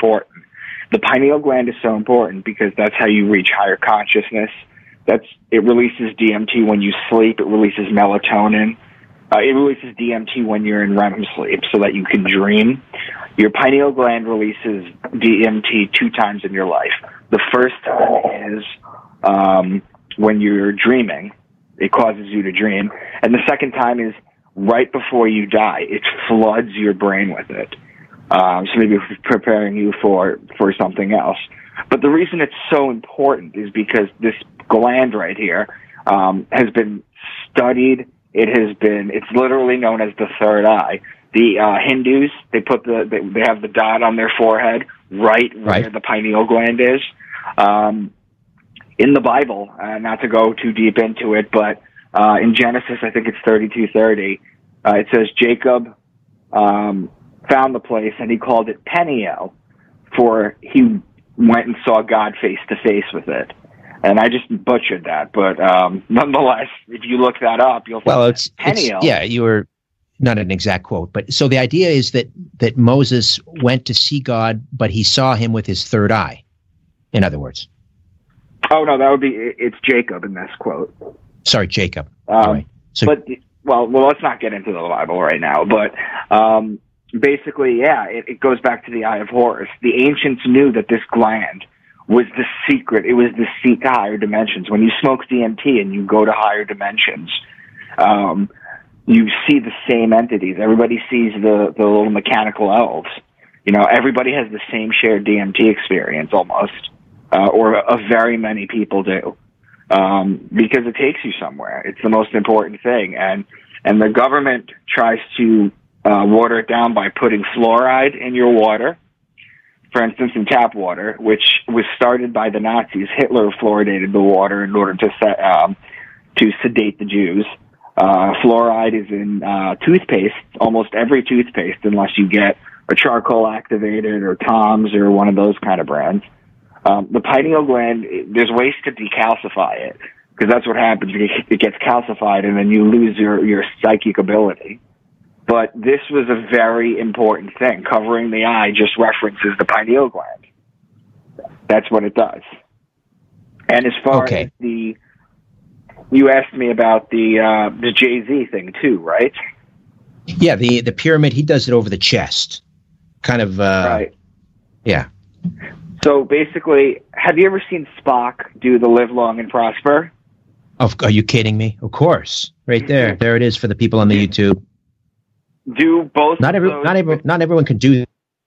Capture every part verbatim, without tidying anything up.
important. The pineal gland is so important because that's how you reach higher consciousness. That's it releases D M T when you sleep. It releases melatonin. Uh, it releases D M T when you're in R E M sleep so that you can dream. Your pineal gland releases D M T two times in your life. The first time is um, when you're dreaming. It causes you to dream. And the second time is right before you die. It floods your brain with it. Um, so maybe preparing you for, for something else. But the reason it's so important is because this gland right here um, has been studied. It has been, it's literally known as the third eye. The uh, Hindus, they put the, they, they have the dot on their forehead right, right. where the pineal gland is. Um, in the Bible, uh, not to go too deep into it, but uh, in Genesis, I think it's thirty-two thirty, uh, it says Jacob um, found the place and he called it Peniel, for he went and saw God face to face with it. And I just butchered that, but um, nonetheless, if you look that up, you'll well, find it's, Peniel. It's, yeah, you were not an exact quote, but so the idea is that that Moses went to see God, but he saw him with his third eye. In other words. Oh no, that would be it's Jacob in this quote. Sorry, Jacob. Um, All right. So, but well, well, let's not get into the Bible right now. But um, basically, yeah, it, it goes back to the Eye of Horus. The ancients knew that this gland was the secret. It was the seat to higher dimensions. When you smoke D M T and you go to higher dimensions, um, you see the same entities. Everybody sees the, the little mechanical elves. You know, everybody has the same shared D M T experience almost, uh, or a, a very many people do, um, because it takes you somewhere. It's the most important thing. And, and the government tries to uh, water it down by putting fluoride in your water. For instance, in tap water, which was started by the Nazis. Hitler fluoridated the water in order to set, um, to sedate the Jews. Uh, fluoride is in uh, toothpaste, almost every toothpaste, unless you get a charcoal activated or Tom's or one of those kind of brands. Um, the pineal gland, there's ways to decalcify it, because that's what happens. It gets calcified and then you lose your, your psychic ability. But this was a very important thing. Covering the eye just references the pineal gland. That's what it does. And as far okay. as the, you asked me about the uh, the Jay-Z thing too, right? Yeah, the the pyramid. He does it over the chest, kind of. Uh, right. Yeah. So basically, have you ever seen Spock do the Live Long and Prosper? Of, are you kidding me? Of course, right there. There it is for the people on the YouTube. Do both? Not every, those not every, not everyone can do.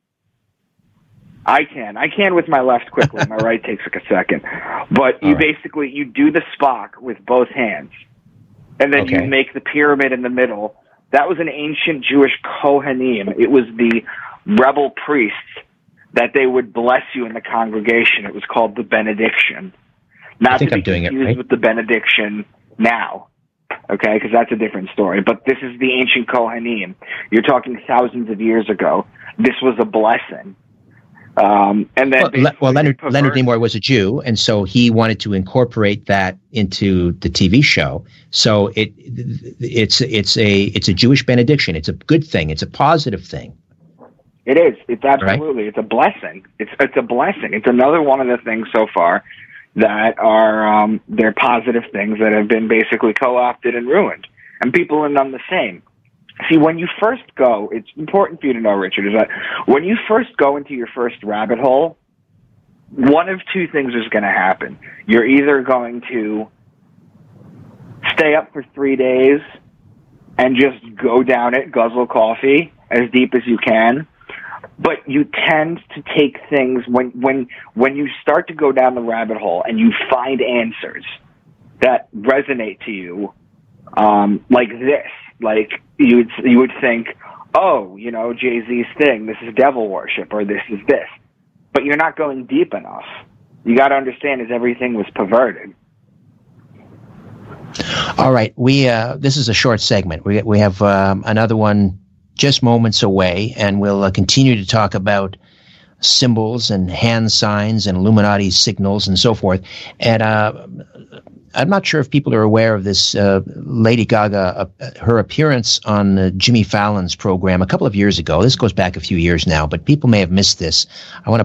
I can. I can with my left quickly. My right takes like a second. But you right. basically, you do the Spock with both hands. And then Okay. you make the pyramid in the middle. That was an ancient Jewish Kohanim. It was the rebel priests that they would bless you in the congregation. It was called the benediction. Not I think to be I'm doing it confused right. with the benediction now. Okay, because that's a different story. But this is the ancient Kohanim. You're talking thousands of years ago. This was a blessing. Um, and then well, Le- well Leonard, pervert- Leonard Nimoy was a Jew, and so he wanted to incorporate that into the T V show. So it it's it's a it's a Jewish benediction. It's a good thing. It's a positive thing. It is. It's absolutely. Right? It's a blessing. It's it's a blessing. It's another one of the things so far that are um, they're positive things that have been basically co-opted and ruined, and people are none the same. See, when you first go, it's important for you to know, Richard, is that when you first go into your first rabbit hole, one of two things is going to happen. You're either going to stay up for three days and just go down it, guzzle coffee as deep as you can, but you tend to take things, when, when, when you start to go down the rabbit hole and you find answers that resonate to you, um, like this, like you would, you would think, oh, you know, Jay-Z's thing, this is devil worship, or this is this. But you're not going deep enough. You got to understand is everything was perverted. All right, we uh, this is a short segment. We we have um, another one just moments away, and we'll uh, continue to talk about symbols and hand signs and Illuminati signals and so forth. And uh, I'm not sure if people are aware of this. Uh, Lady Gaga, uh, her appearance on uh, Jimmy Fallon's program a couple of years ago. This goes back a few years now, but people may have missed this. I want to